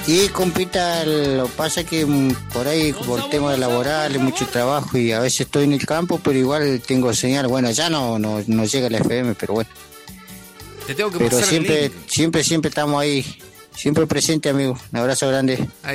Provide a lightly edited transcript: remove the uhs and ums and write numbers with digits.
Y compita, lo pasa que por ahí por el tema laboral, mucho trabajo y a veces estoy en el campo, pero igual tengo señal. Bueno, ya no llega el FM, pero bueno. Te tengo que Pero pasar el link. siempre estamos ahí, siempre presente, amigo. Un abrazo grande. Ahí